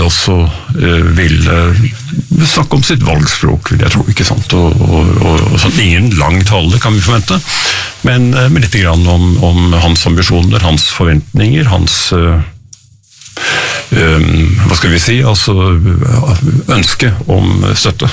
også ville snakke om sitt valgspråk, vil jeg tro, ikke sant? Og sånn, ingen lang tale kan vi forvente, men litt grann om hans ambisjoner, hans forventninger, hans hva skal vi si, altså ønske om støtte.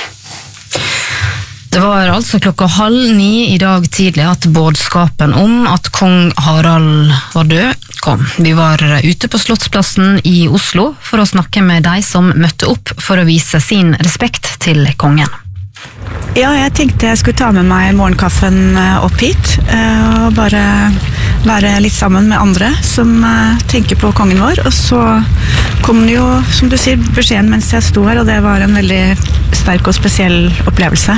Det var altså 8:30 i dag tidlig at budskapen om at kong Harald var død kom. Vi var ute på Slottsplassen i Oslo for å snakke med de som møtte opp for å vise sin respekt til kongen. Ja, jeg tenkte jeg skulle ta med meg morgenkaffen opp hit, og bare være litt sammen med andre som tenker på kongen vår. Og så kom det jo, som du sier, beskjeden mens jeg sto her, og det var en veldig sterk og spesiell opplevelse.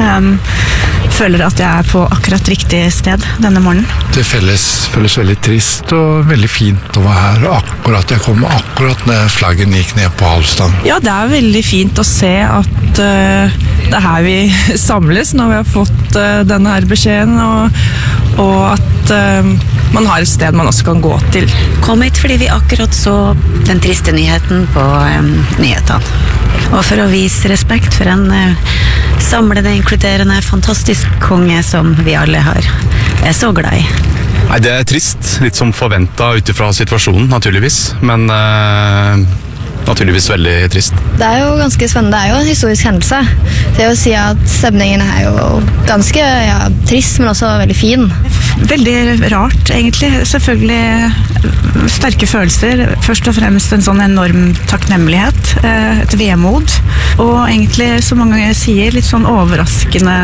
Føler at jeg er på akkurat riktig sted denne morgenen. Det føles veldig trist og veldig fint å være her. Jeg kom akkurat når flaggen gikk ned på halvstand. Ja, det er veldig fint å se at det er her vi samles når vi har fått denne her beskjeden, og at man har et sted man også kan gå til. Kom hit fordi vi akkurat så den triste nyheten på nyhetene. Og for å vise respekt for en samlende, inkluderende, fantastisk konge som vi alle er så glad i. Nei, det er trist, litt som forventet utifra situasjonen, naturligvis, men naturligvis veldig trist. Det er jo ganske spennende, det er jo en historisk hendelse. Det å si at stemningen er jo ganske trist, men også veldig fin. Veldig rart, egentlig. Selvfølgelig sterke følelser. Først og fremst en sånn enorm takknemlighet, et vemod, og egentlig, som mange sier, litt sånn overraskende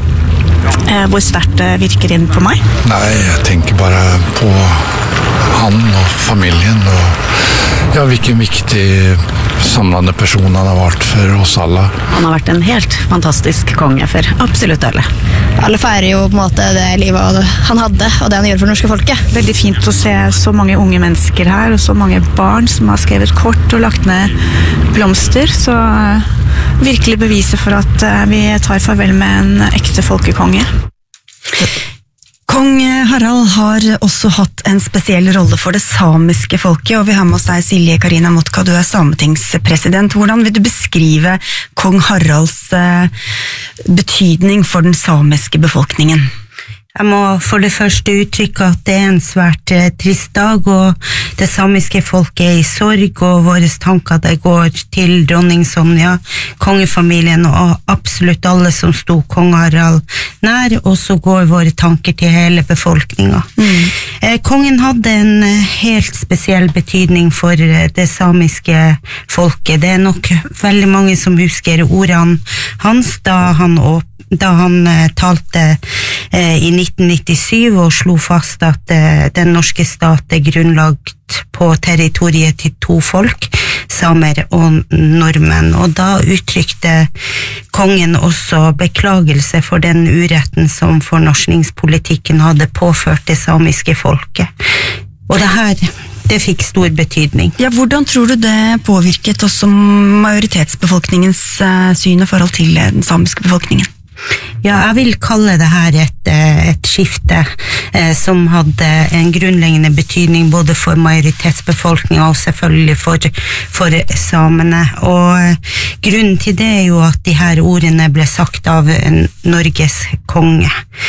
hvor sterkt det virker inn på meg. Nei, jeg tenker bare på han og familien, og hvilken viktig samlende person han har vært for oss alle. Han har vært en helt fantastisk konge for absolutt alle. Alle feirer jo på en måte det livet han hadde, og det han gjør for det norske folket. Veldig fint å se så mange unge mennesker her, og så mange barn som har skrevet kort og lagt ned blomster, så virkelig beviser for at vi tar farvel med en ekte folkekonge. Kong Harald har også hatt en spesiell rolle for det samiske folket, og vi har med oss deg, Silje Karina Motka, du er sametingspresident. Hvordan vil du beskrive kong Haralds betydning for den samiske befolkningen? Jeg må for det første uttrykke at det er en svært trist dag, og det samiske folket er i sorg, og våre tanker det går til dronning Sonja, kongefamilien og absolutt alle som sto kong Harald nær, og så går våre tanker til hele befolkningen. Kongen hadde en helt spesiell betydning for det samiske folket. Det er nok veldig mange som husker ordene hans da han talte i 1997 og slo fast at den norske stat er grunnlagt på territoriet til to folk, samer og nordmenn. Og da uttrykte kongen også beklagelse for den uretten som fornorskningspolitikken hadde påført det samiske folket. Og det fikk stor betydning. Ja, hvordan tror du det påvirket også majoritetsbefolkningens syn og forhold til den samiske befolkningen? Ja, jeg vil kalle det her et skifte som hadde en grunnleggende betydning både for majoritetsbefolkningen og selvfølgelig for samene. Og grunnen til det er jo at de her ordene ble sagt av Norges konge.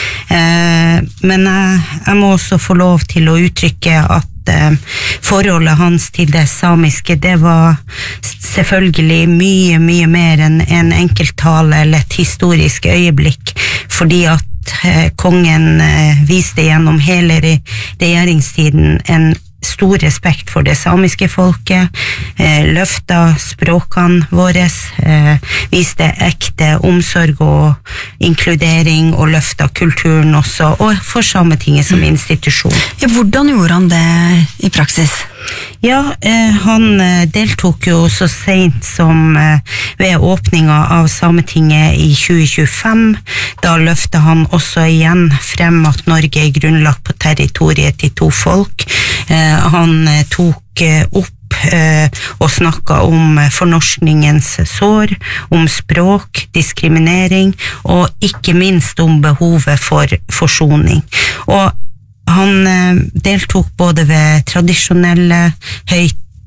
Men jeg må også få lov til å uttrykke at forholdet hans til det samiske, det var selvfølgelig mye mer enn en enkelttale eller et historisk øyeblikk, fordi at kongen viste gjennom hele regjeringstiden en stor respekt for det samiske folket, løfta språkene våre, viste ekte omsorg og inkludering og løfta kulturen også, og for Sametinget som institusjon. Ja, hvordan gjorde han det i praksis? Ja, han deltok jo så sent som ved åpninga av Sametinget i 2025. Da løftet han også igjen frem at Norge er grunnlagt på territoriet til to folk. Han tok opp og snakket om fornorskningens sår, om språk, diskriminering, og ikke minst om behovet for forsoning. Og han deltok både ved tradisjonelle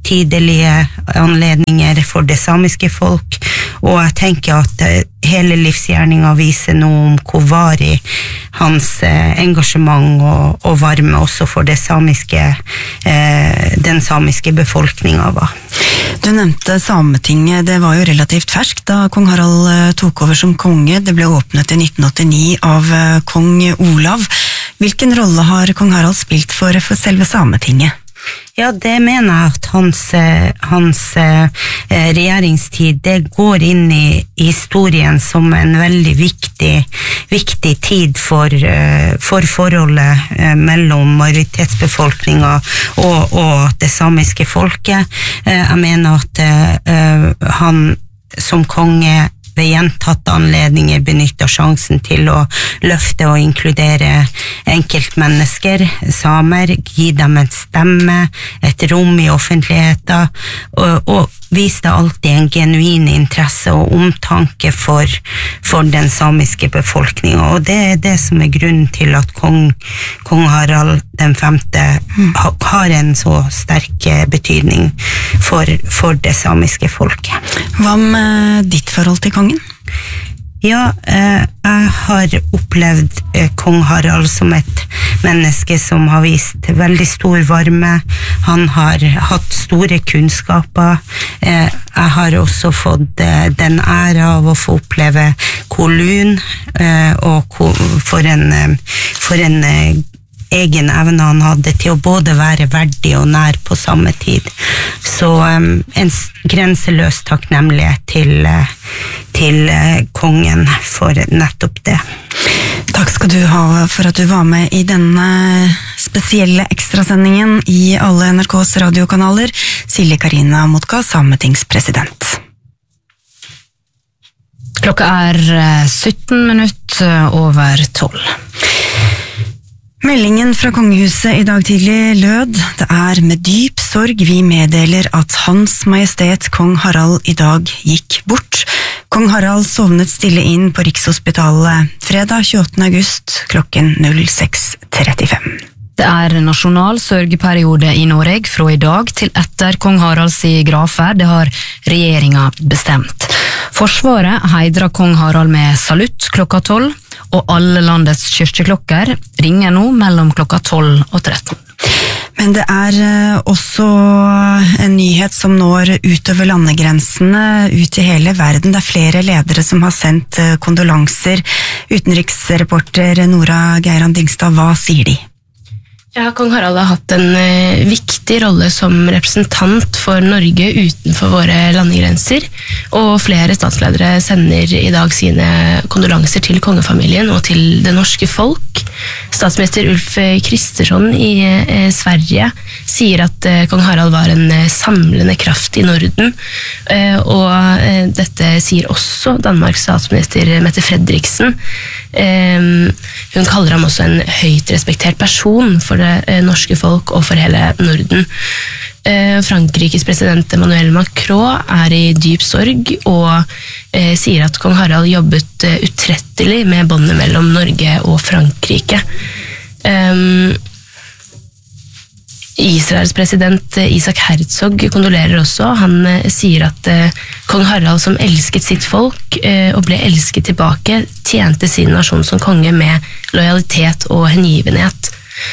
høytidelige anledninger for det samiske folk, og jeg tenker at hele livsgjerningen viser noe om hvor varig hans engasjement og varme også for det samiske, den samiske befolkningen var. Du nevnte Sametinget, det var jo relativt ferskt da kong Harald tok over som konge. Det ble åpnet i 1989 av kong Olav. Hvilken rolle har kong Harald spilt for selve Sametinget? Ja, det mener jeg at hans regjeringstid, det går inn i historien som en veldig viktig tid for forholdet mellom majoritetsbefolkningen og det samiske folket. Jeg mener at han som konge ved gjentatte anledninger benytter sjansen til å løfte og inkludere enkeltmennesker, samer, gi dem en stemme, et rom i offentligheten, og viste alltid en genuin interesse og omtanke for den samiske befolkningen, og det er det som er grunnen til at kong Harald den 5. har en så sterk betydning for det samiske folket. Hva med ditt forhold til kongen? Ja, jeg har opplevd kong Harald som et menneske som har vist veldig stor varme. Han har hatt store kunnskaper. Jeg har også fått den ære av å få oppleve Kowloon, og for en egen evne han hadde til å både være verdig og nær på samme tid. Så en grenseløs takknemlighet til kongen for nettopp det. Takk skal du ha for at du var med i denne spesielle ekstrasendingen i alle NRKs radiokanaler. Silje Karina Motka, sametingspresident. Klokka er 17 minutter over 12. Meldingen fra kongehuset i dag tidlig lød: det er med dyp sorg vi meddeler at Hans Majestet Kong Harald i dag gikk bort. Kong Harald sovnet stille inn på Rikshospitalet fredag 28. august klokken 06:35. Det er nasjonal sørgeperiode i Norge fra i dag til etter kong Haralds gravferd, det har regjeringa bestemt. Forsvaret heidrer kong Harald med salutt klokka 12, og alle landets kyrkjeklokker ringer nå mellom klokka 12 og 13. Men det er også en nyhet som når utover landegrensene, ut i hele verden. Det er flere ledere som har sendt kondolanser. Utenriksreporter Nora Geiran Dingstad, hva sier de? Ja, kong Harald har hatt en viktig rolle som representant for Norge utenfor våre landegrenser, og flere statsledere sender i dag sine kondolanser til kongefamilien og til det norske folk. Statsminister Ulf Kristersson i Sverige sier at kong Harald var en samlende kraft i Norden, og dette sier også Danmarks statsminister Mette Frederiksen. Hun kaller ham også en høyt respektert person for det norske folk og for hele Norden. Frankrikes president Emmanuel Macron er i dyp sorg og sier at kong Harald jobbet utrettelig med båndet mellom Norge og Frankrike. Israels president Isaac Herzog kondolerer også. Han sier at kong Harald, som elsket sitt folk og ble elsket tilbake, tjente sin nasjon som konge med lojalitet og hengivenhet.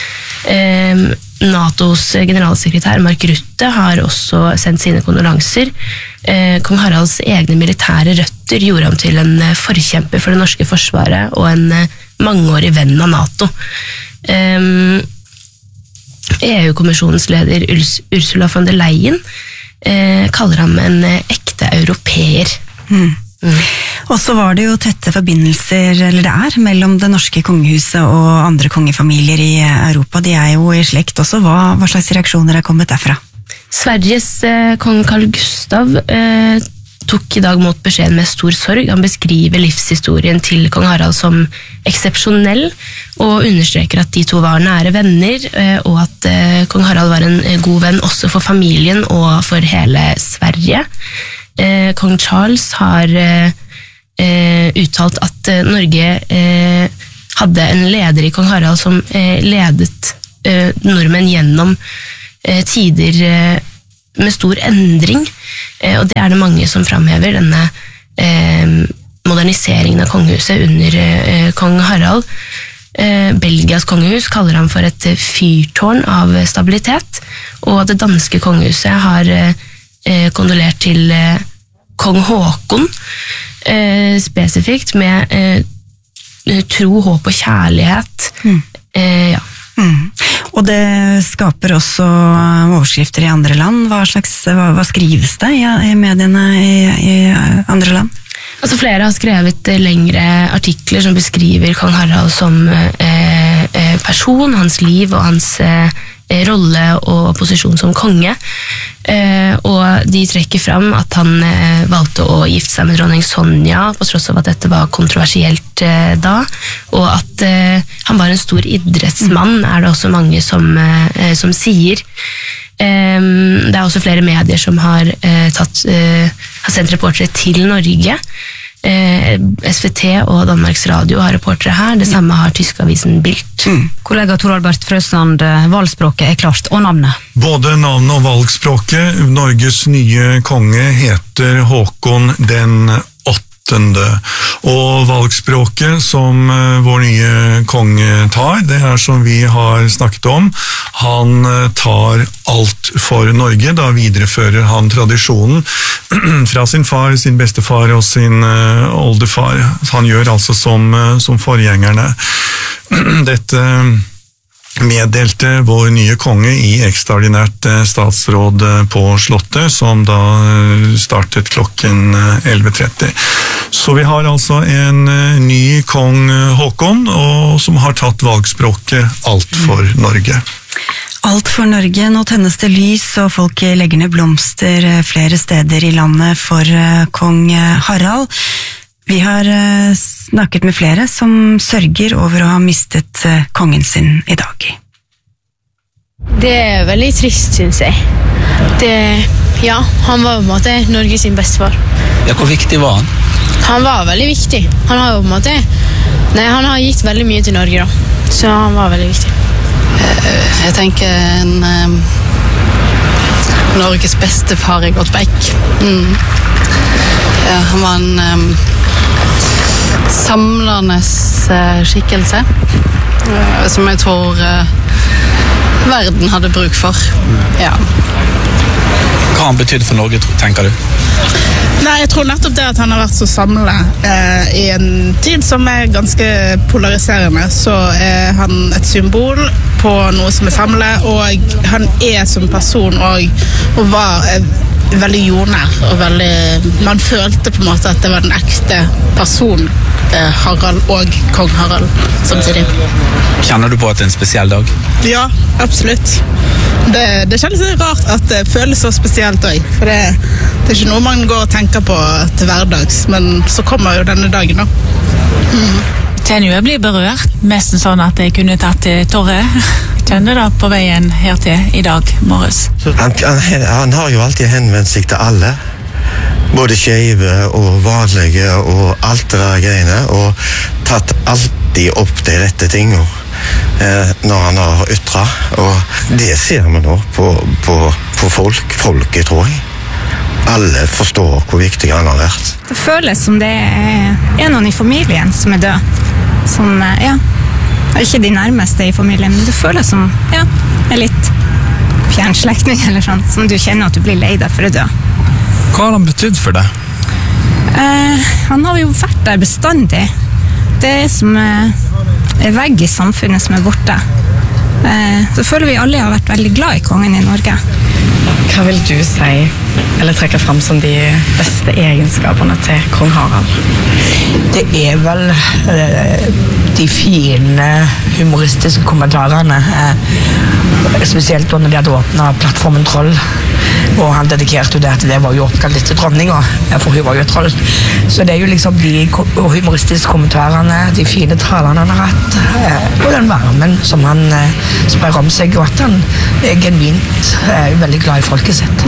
NATOs generalsekretær Mark Rutte har også sendt sine kondolanser. Kong Haralds egne militære røtter gjorde ham til en forkjemper for det norske forsvaret og en mangeårig venn av NATO. EU-kommisjonens leder Ursula von der Leyen kaller ham en ekte europeer. Og så var det jo tette forbindelser, eller det er, mellom det norske kongehuset og andre kongefamilier i Europa. De er jo i slekt også. Hva slags reaksjoner er kommet derfra? Sveriges kong Carl Gustav tok i dag mot beskjeden med stor sorg. Han beskriver livshistorien til kong Harald som eksepsjonell, og understreker at de to var nære venner, og at kong Harald var en god venn også for familien og for hele Sverige. Kong Charles har uttalt at Norge hadde en leder i kong Harald som ledet nordmenn gjennom tider med stor endring, og det det mange som framhever, denne moderniseringen av kongehuset under kong Harald. Belgias kongehus kaller han for et fyrtårn av stabilitet, og det danske kongehuset har kondolert til kong Håkon, spesifikt med tro, håp og kjærlighet. Ja. Og det skaper også overskrifter i andre land. Hva skrives det i mediene i andre land? Altså flere har skrevet lengre artikler som beskriver kong Harald som person, hans liv og hans rolle og posisjon som konge. Og de trekker fram at han valgte å gifte seg med dronning Sonja, på tross av at dette var kontroversielt da, og at han var en stor idrettsmann, det også mange som sier. Det også flere medier som har sendt reportere til Norge. SVT og Danmarks Radio har reportere her, det samme har tyskavisen Bild. Kollega Tor Albert Frøsland, valgspråket klart, og navnet? Både navnet og valgspråket. Norges nye konge heter Håkon den 8. Og valgspråket som vår nye konge tar, det som vi har snakket om. Han tar alt for Norge, da viderefører han tradisjonen fra sin far, sin bestefar og sin oldefar. Han gjør altså som forgjengerne. Dette meddelte vår nye konge i ekstraordinært statsråd på Slottet, som da startet klokken 11:30. Så vi har altså en ny kong Håkon, og som har tatt valgspråket Alt for Norge. Alt for Norge, nå tennes det lys, og folk legger ned blomster flere steder i landet for kong Harald. Vi har snakket med flere som sørger over å ha mistet kongen sin i dag. Det veldig trist, synes jeg. Ja, han var på en måte Norge sin bestefar. Ja, hvor viktig var han? Han var veldig viktig. Han har jo på en måte... han har gitt veldig mye til Norge da. Så han var veldig viktig. Jeg tenker Norges bestefar gått vekk. Ja, han var en samlende skikkelse som jeg tror verden hadde bruk for. Ja. Hva han betydde for Norge, tenker du? Nei, jeg tror nettopp det at han har vært så samlet i en tid som ganske polariserende, så han et symbol på noe som samlet, og han som person og var veldig jordnær, og man følte på en måte at det var den ekte person, Harald og kong Harald samtidig. Kjenner du på at det en spesiell dag? Ja, absolutt. Det kjennes litt rart at det føles så spesielt også, for det ikke noe man går og tenker på til hverdags, men så kommer jo denne dagen da. Kjenner jo jeg blir berørt, nesten sånn at jeg kunne tatt til tårer. Kjenner da på veien her til i dag morges. Han har jo alltid henvendt seg til alle, både skeive og vanlige og alt det der greiene, og tatt alltid opp de rette tingene når han har ytret, og det ser vi nå på folket, tror jeg. Alle forstår hvor viktig han har vært. Det føles som det noen i familien som død, som, ikke de nærmeste i familien, men det føles som, litt fjernslektning eller sånn, som du kjenner at du blir lei deg for å dø. Hva har han betydd for deg? Han har jo vært der bestandig. Det som vegg i samfunnet som borte. Så føler vi alle har vært veldig glad i kongen i Norge. Hva vil du si, eller trekke frem som de beste egenskapene til kong Harald? Det vel de fine humoristiske kommentarene, spesielt når de hadde åpnet plattformen Troll, og han dedikerte jo det at det var jo oppkalt etter dronninga, for hun var jo troll. Så det jo liksom de humoristiske kommentarene, de fine talene han har hatt, og den varmen som han sprer om seg, og at han genuint veldig glad i folket sitt.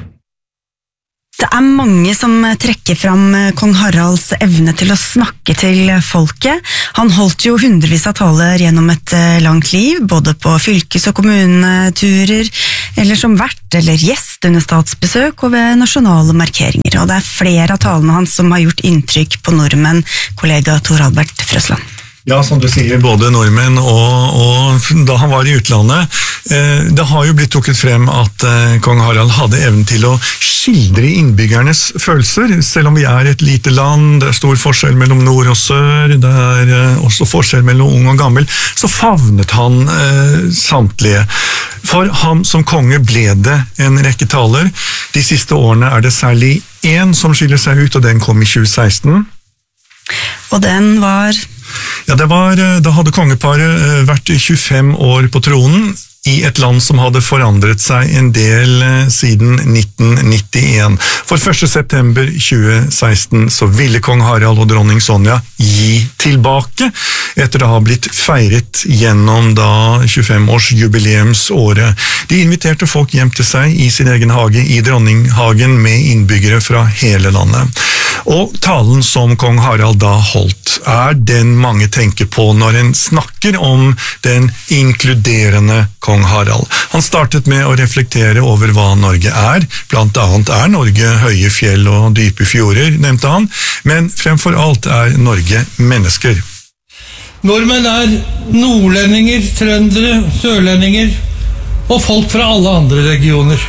Det mange som trekker fram kong Haralds evne til å snakke til folket. Han holdt jo hundrevis av taler gjennom et langt liv, både på fylkes- og kommuneturer, eller som vert eller gjest under statsbesøk og ved nasjonale markeringer. Og det flere av talene hans som har gjort inntrykk på nordmenn, kollega Tor Albert Frøsland. Ja, som du sier, både nordmenn og da han var i utlandet. Det har jo blitt trukket frem at kong Harald hadde evnen til å skildre innbyggernes følelser, selv om vi er et lite land, det er stor forskjell mellom nord og sør, det er også forskjell mellom ung og gammel, så favnet han samtlige. For ham som konge ble det en rekke taler. De siste årene er det særlig en som skiller seg ut, og den kom i 2016. Og den var... Ja, da hadde kongeparet vært 25 år på tronen i et land som hadde forandret seg en del siden 1991. For 1. september 2016 så ville kong Harald og dronning Sonja gi tilbake, etter å ha blitt feiret gjennom da 25-års jubileumsåret. De inviterte folk hjem til seg i sin egen hage i Dronninghagen med innbyggere fra hele landet. Og talen som kong Harald da holdt er den mange tenker på når en snakker om den inkluderende kong Harald. Han startet med å reflektere over hva Norge er. Blant annet er Norge høye fjell og dype fjorder, nevnte han, men fremfor alt er Norge mennesker. Nordmenn er nordlendinger, trøndere, sørlendinger og folk fra alle andre regioner.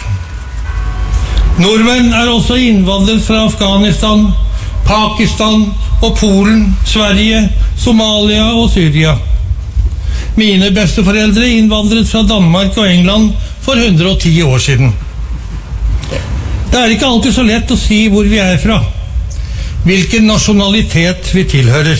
Nordmenn er også innvandret fra Afghanistan, Pakistan og Polen, Sverige, Somalia og Syria. Mine besteforeldre innvandret fra Danmark og England for 110 år siden. Det er ikke alltid så lett å si hvor vi er fra, hvilken nasjonalitet vi tilhører.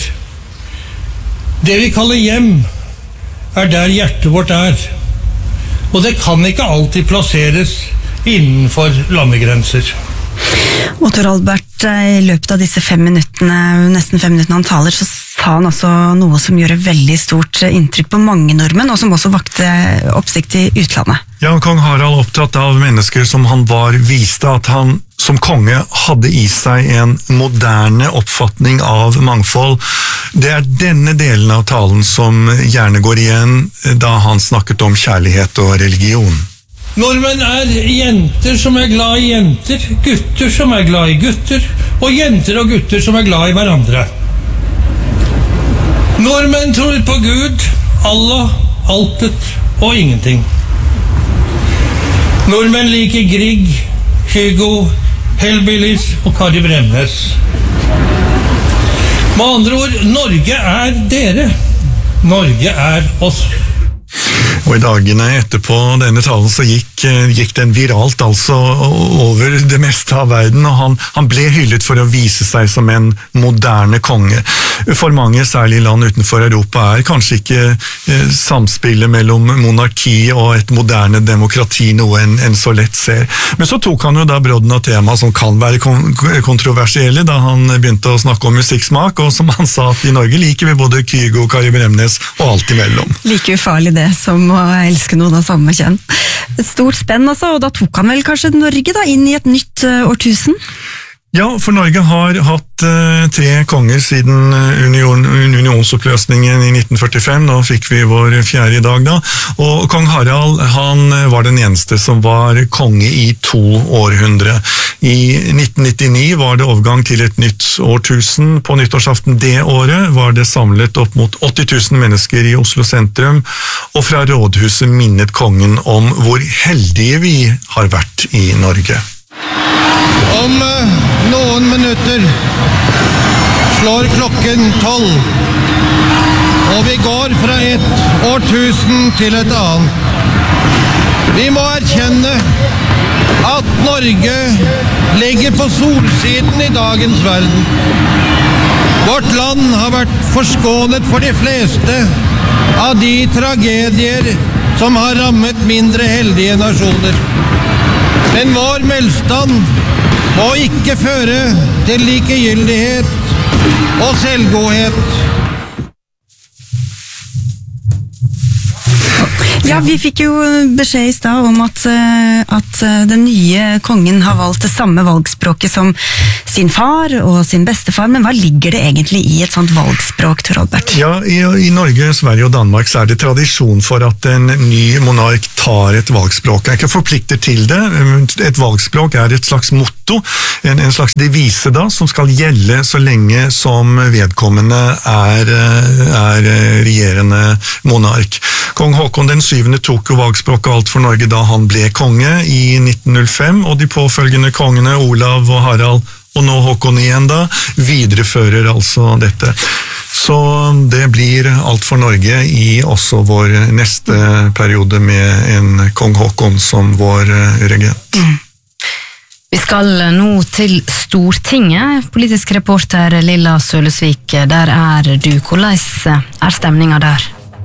Det vi kaller hjem er der hjertet vårt er, og det kan ikke alltid plasseres innenfor landegrenser. Og Tor Albert, i løpet av disse nesten 5 minuttene han taler, så sa han altså noe som gjorde veldig stort inntrykk på mange nordmenn, og som også vakte oppsikt i utlandet. Ja, kong Harald opptatt av mennesker som han var, viste at han som konge hadde i seg en moderne oppfatning av mangfold. Det er denne delen av talen som gjerne går igjen da han snakket om kjærlighet og religion. Nordmenn er jenter som er glad i jenter, gutter som er glad i gutter, og jenter og gutter som er glad i hverandre. Nordmenn tror på Gud, Allah, altet og ingenting. Nordmenn liker Grieg, Hugo, Hellbillies og Kari Bremnes. Med andre ord, Norge er dere. Norge er oss. Og i dagene etterpå denne talen så gikk den viralt altså over det meste av verden, og han ble hyllet for å vise seg som en moderne konge. For mange, særlig land utenfor Europa, er kanskje ikke samspillet mellom monarki og et moderne demokrati noe en så lett ser. Men så tok han jo da brodden av tema som kan være kontroversielle da han begynte å snakke om musikksmak, og som han sa at i Norge liker vi både Kygo, Kari Bremnes og alt imellom. Like ufarlig det som å elske noen av samme kjønn. Et stort spenn altså, og da tok han vel kanskje Norge da inn i et nytt årtusen? Ja, for Norge har hatt 3 konger siden unionsoppløsningen i 1945. Nå fikk vi vår 4. i dag da. Og kong Harald, han var den eneste som var konge i 2 århundre. I 1999 var det overgang til et nytt årtusen. På nyttårsaften det året var det samlet opp mot 80 000 mennesker i Oslo sentrum, og fra rådhuset minnet kongen om hvor heldige vi har vært i Norge. Om noen minutter slår klokken 12, og vi går fra et årtusen til et annet. Vi må erkjenne at Norge ligger på solsiden i dagens verden. Vårt land har vært forskånet for de fleste av de tragedier som har rammet mindre heldige nasjoner. Men vår velstand må ikke føre til likegyldighet og selvgodhet. Ja, vi fikk jo beskjed I sted om at den nye kongen har valgt det samme valgspråket som sin far og sin bestefar, men hva ligger det egentlig I et sånt valgspråk, Tor Albert? Ja, I Norge, Sverige og Danmark så det tradisjon for at en ny monark tar et valgspråk. Jeg ikke forplikter til det. Et valgspråk et slags motto, en slags devise da, som skal gjelde så lenge som vedkommende regjerende monark. Kong Håkon den 7. tok jo valgspråket alt for Norge da han ble konge I 1905, og de påfølgende kongene Olav og Harald, og nå Håkon igjen da, viderefører altså dette. Så det blir alt for Norge I også vår neste periode med en kong Håkon som vår regent. Vi skal nå til Stortinget. Politisk reporter Lilla Sølesvik, der du. Hvordan stemningen der?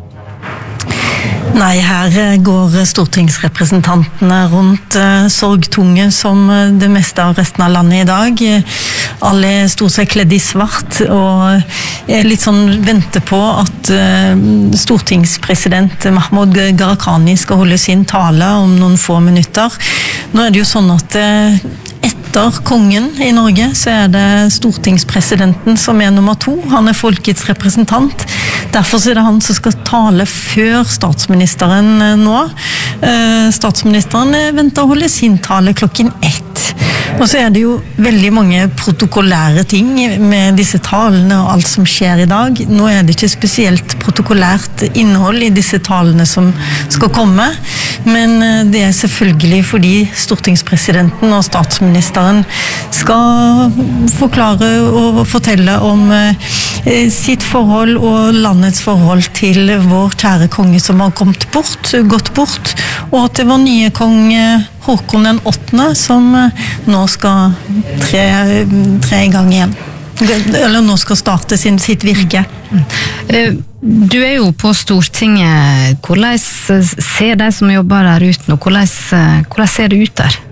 Nei, her går stortingsrepresentantene rundt sorgtunge som det meste av resten av landet I dag. Alle stort sett kledd I svart, og litt sånn venter på at stortingspresident Mahmoud Gharahkhani skal holde sin tale om noen få minutter. Nå det jo sånn at etter kongen I Norge så det stortingspresidenten som nummer 2. Han folkets representant. Derfor så det han som skal tale før statsministeren nå. Statsministeren venter å holde sin tale klokken 1. Og så det jo veldig mange protokollære ting med disse talene og alt som skjer I dag. Nå det ikke spesielt protokollært innhold I disse talene som skal komme, men det selvfølgelig fordi stortingspresidenten og statsministeren skal forklare og fortelle om sitt forhold og landets forhold til vår kjære konge som har gått bort, og til vår nye konge Håkon den 8. som nå skal tre I gang igjen. Eller nå skal starte sitt virke. Du jo på Stortinget. Hvordan ser de som jobber der ute nå? Hvordan ser det ut der?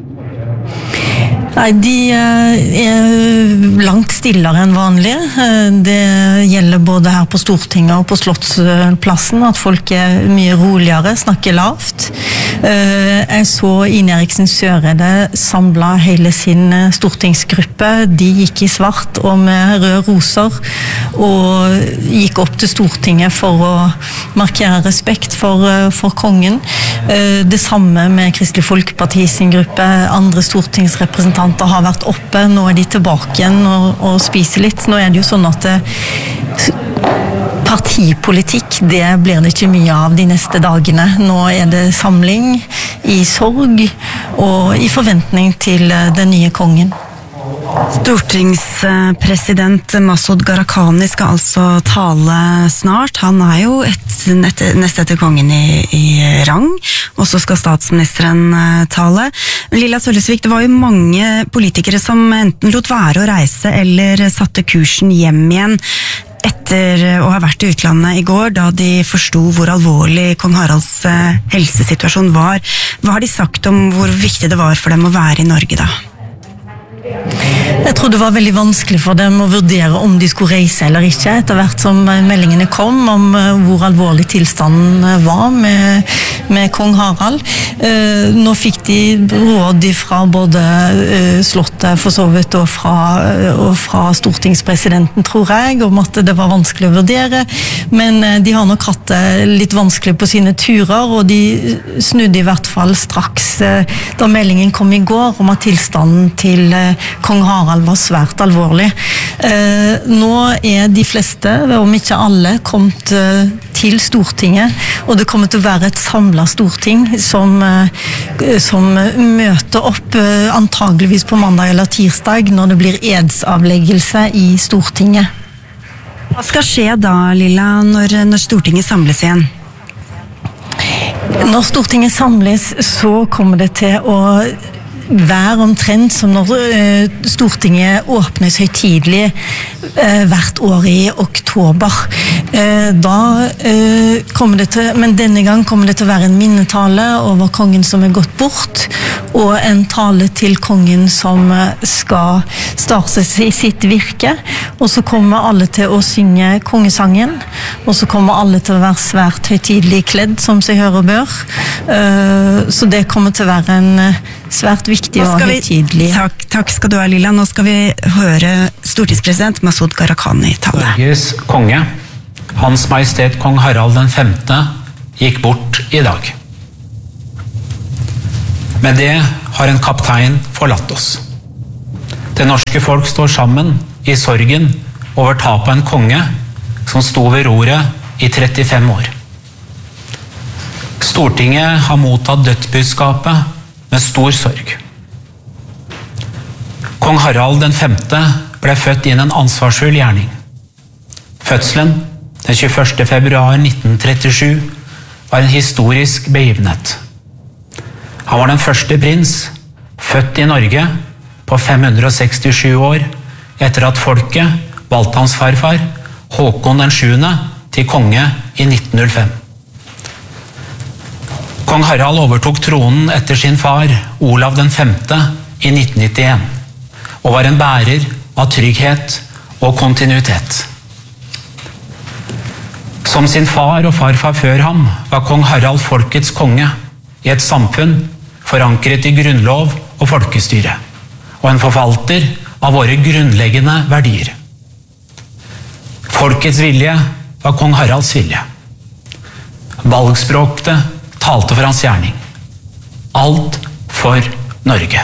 Nei, de langt stillere enn vanlig. Det gjelder både her på Stortinget og på Slottsplassen, at folk mye roligere, snakker lavt. Jeg så Ine Eriksen Søreide samlet hele sin stortingsgruppe. De gikk I svart og med røde roser, og gikk opp til Stortinget for å markere respekt for kongen. Det samme med Kristelig Folkeparti sin gruppe, andre stortingsrepresentanter har vært oppe, nå de tilbake igjen og spiser litt. Nå det jo sånn at partipolitikk, det blir det ikke mye av de neste dagene. Nå det samling I sorg og I forventning til den nye kongen. Stortingspresident Masud Gharahkhani skal altså tale snart. Han jo nest etter kongen I rang, og så skal statsministeren tale. Lilla Sølesvik, det var jo mange politikere som enten lot være å reise eller satte kursen hjem igjen etter å ha vært I utlandet I går, da de forstod hvor alvorlig kong Haralds helsesituasjon var. Hva har de sagt om hvor viktig det var for dem å være I Norge da? Jeg tror det var veldig vanskelig for dem å vurdere om de skulle reise eller ikke, etter hvert som meldingene kom om hvor alvorlig tilstanden var med kong Harald. Nå fikk de råd fra både Slottet for så vidt og fra stortingspresidenten, tror jeg, om at det var vanskelig å vurdere, men de har nok hatt det litt vanskelig på sine turer, og de snudde I hvert fall straks da meldingen kom I går om at tilstanden til kong Harald var svært alvorlig. Nå de fleste, om ikke alle, kommet til Stortinget, og det kommer til å være et samlet storting som møter opp antageligvis på mandag eller tirsdag når det blir edsavleggelse I Stortinget. Hva skal skje da, Lilla, når Stortinget samles igjen? Når Stortinget samles, så kommer det til å være omtrent som når Stortinget åpnes høytidelig hvert år i oktober. Men denne gang kommer det til å være en minnetale over kongen som gått bort, og en tale til kongen som skal starte sitt virke, og så kommer alle til å synge kongesangen, og så kommer alle til å være svært høytidelig kledd, som seg hører og bør. Så det kommer til å være en svært viktig og høytidelig. Takk skal du ha, Lilla. Nå skal vi høre stortingspresident Masud Gharahkhani tale. Norges konge, Hans Majestet Kong Harald den 5. gikk bort i dag. Med det har en kaptein forlatt oss. Det norske folk står sammen i sorgen over tapet av en konge som sto ved roret i 35 år. Stortinget har mottatt dødsbudskapet med stor sorg. Kong Harald den 5. ble født inn en ansvarsfull gjerning. Fødselen den 21. februar 1937 var en historisk begivenhet. Han var den første prins født i Norge på 567 år etter at folket valgte hans farfar Håkon den 7. til konge i 1905. Kong Harald overtok tronen etter sin far Olav den 5. i 1991 og var en bærer av trygghet og kontinuitet. Som sin far og farfar før ham var kong Harald folkets konge i et samfunn forankret i grunnlov og folkestyre, og en forvalter av våre grunnleggende verdier. Folkets vilje var kong Haralds vilje. Valgspråket talte for hans gjerning. Alt for Norge.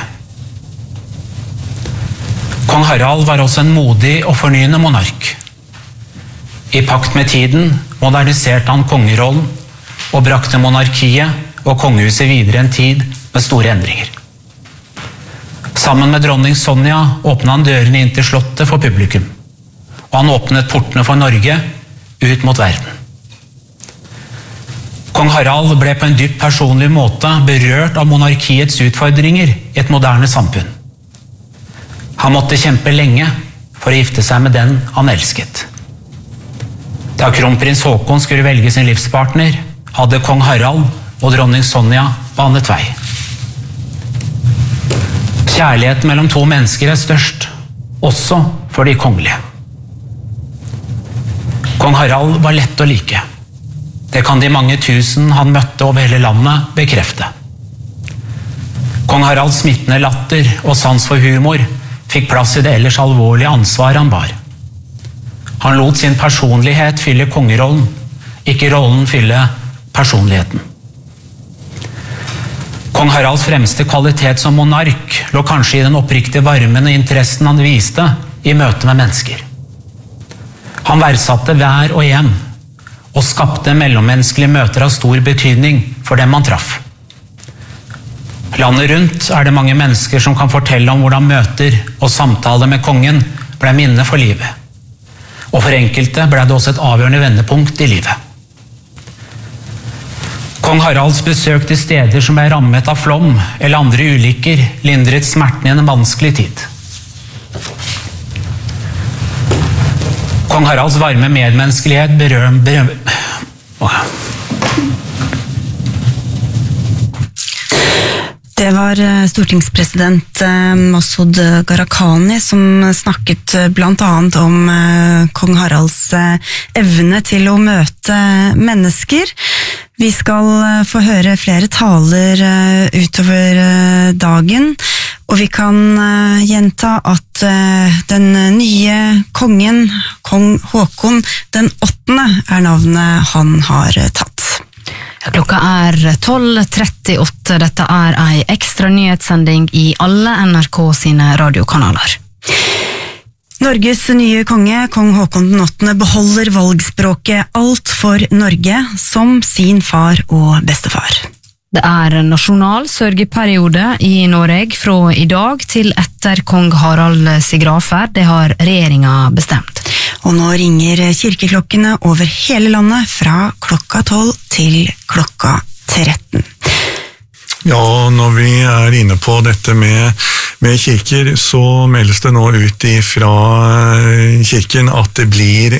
Kong Harald var også en modig og fornyende monark. I pakt med tiden moderniserte han kongerollen og brakte monarkiet og kongehuset videre en tid med store endringer. Sammen med dronning Sonja åpnet han dørene inn til slottet for publikum, og han åpnet portene for Norge ut mot verden. Kong Harald ble på en dypt personlig måte berørt av monarkiets utfordringer i et moderne samfunn. Han måtte kjempe lenge for å gifte seg med den han elsket. Da kronprins Håkon skulle velge sin livspartner, hadde kong Harald og dronning Sonja banet vei. Kjærligheten mellom to mennesker er størst, også for de kongelige. Kong Harald var lett å like. Det kan de mange tusen han møtte over hele landet bekrefte. Kong Haralds smittende latter og sans for humor fikk plass i det ellers alvorlige ansvar han bar. Han lot sin personlighet fylle kongerollen, ikke rollen fylle personligheten. Kong Haralds fremste kvalitet som monark lå kanskje i den oppriktige varmen og interessen han viste i møte med mennesker. Han verdsatte hver og en, og skapte mellommenneskelige møter av stor betydning for dem han traff. Landet rundt er det mange mennesker som kan fortelle om hvordan møter og samtaler med kongen ble minne for livet. Og for enkelte ble det også et avgjørende vendepunkt i livet. Kong Haralds besøk til steder som ble rammet av flom eller andre ulykker lindret smerten i en vanskelig tid. Kong Haralds varme medmenneskelighet Det var stortingspresident Masud Gharahkhani som snakket blant annet om kong Haralds evne til å møte mennesker. Vi skal få høre flere taler utover dagen, og vi kan gjenta at den nye kongen, kong Håkon den 8. er navnet han har tatt. Klokka er 12:38. Dette er en ekstra nyhetssending i alle NRK sine radiokanaler. Norges nye konge, kong Håkon den 8., beholder valgspråket alt for Norge som sin far og bestefar. Det er nasjonal sørgeperiode i Norge fra i dag til etter kong Harald sin gravferd. Det har regjeringa bestemt. Og nå ringer kirkeklokkene over hele landet fra klokka 12 til klokka 13. Ja, når vi inne på dette med kirker, så meldes det nå ut fra kirken at det blir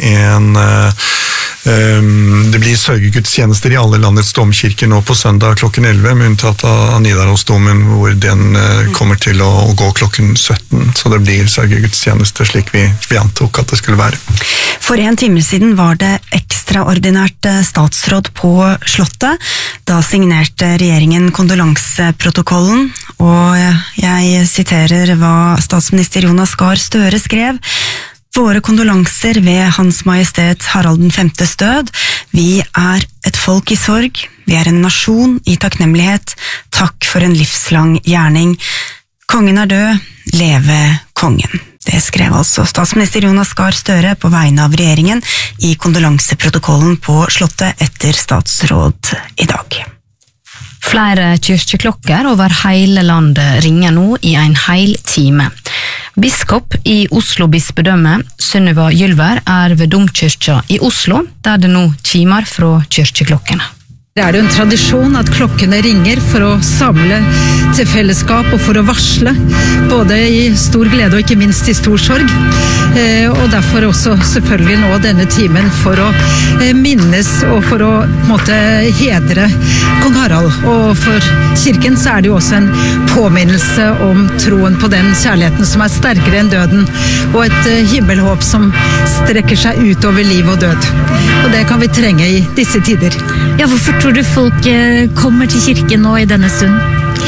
det blir sørgegudstjenester i alle landets domkirker nå på søndag klokken 11, med unntatt av Nidarosdomen, hvor den kommer til å gå klokken 17, så det blir sørgegudstjenester slik vi antok at det skulle være. For en time siden var det ekstraordinært statsråd på Slottet. Da signerte regjeringen kondolanseprotokollen, og jeg siterer hva statsminister Jonas Gahr Støre skrev. Våre kondolanser ved Hans Majestet Harald den 5.s død. Vi et folk i sorg. Vi en nasjon i takknemlighet. Takk for en livslang gjerning. Kongen død. Leve kongen. Det skrev altså statsminister Jonas Gahr Støre på vegne av regjeringen i kondolanseprotokollen på Slottet etter statsråd i dag. Flere kyrkjeklokker over hele landet ringer nå i en hel time. Biskop i Oslo bispedømme, Sunniva Gylver, ved domkyrkja i Oslo, der det nå kimer fra kyrkjeklokkene. Det jo en tradisjon at klokkene ringer for å samle til fellesskap og for å varsle, både i stor glede og ikke minst i stor sorg. Og derfor også selvfølgelig nå denne timen for å minnes og for å hedre kong Harald. Og for kirken så det jo også en påminnelse om troen på den kjærligheten som sterkere enn døden, og et himmelhåp som strekker seg utover liv og død. Og det kan vi trenge i disse tider. Ja, hvorfor tror du folk kommer til kirken nå i denne stund?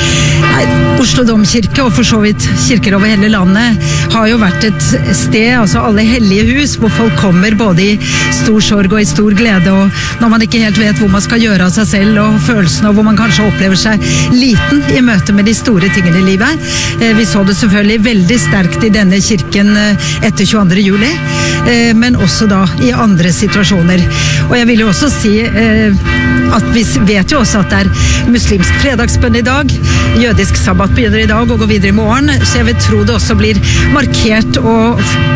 Oslo domkirke og for så vidt kirker over hele landet har jo vært et sted, altså alle hellige hus, hvor folk kommer både i stor sorg og i stor glede, og når man ikke helt vet hvor man skal gjøre av seg selv, og følelsen av hvor man kanskje opplever seg liten i møte med de store tingene i livet. Vi så det selvfølgelig veldig sterkt i denne kirken etter 22. juli, men også da i andre situasjoner. Og jeg vil jo også si at vi vet jo også at det muslimsk fredagsbønn i dag, jødisk sabbat begynner i dag og går videre i morgen, så jeg vil tro det også blir markert og